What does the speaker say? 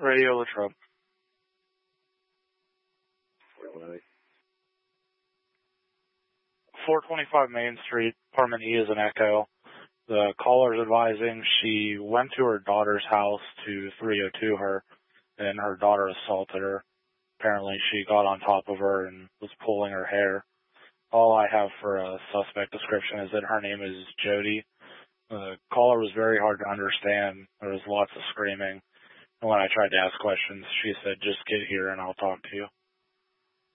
Radio Latrobe. 425 Main Street, apartment E is an echo. The caller's advising she went to her daughter's house to 302 her, and her daughter assaulted her. Apparently she got on top of her and was pulling her hair. All I have for a suspect description is that her name is Jody. The caller was very hard to understand. There was lots of screaming. And when I tried to ask questions, she said, "Just get here and I'll talk to you."